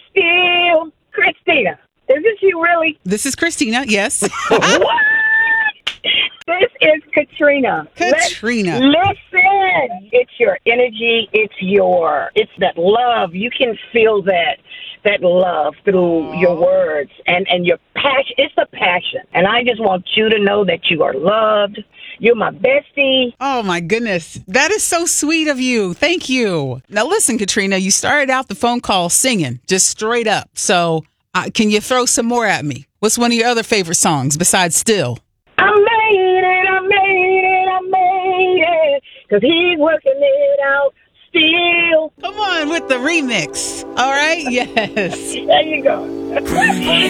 Still, Christina. Is this you really? This is Christina, yes. What? This is Katrina. Katrina. Listen. It's your energy. It's that love. You can feel that love through your words and your passion. It's a passion. And I just want you to know that you are loved. You're my bestie. Oh, my goodness. That is so sweet of you. Thank you. Now, listen, Katrina, you started out the phone call singing, just straight up. So can you throw some more at me? What's one of your other favorite songs besides Still? I made it. Because he's working it out still. Come on with the remix. All right? Yes. There you go.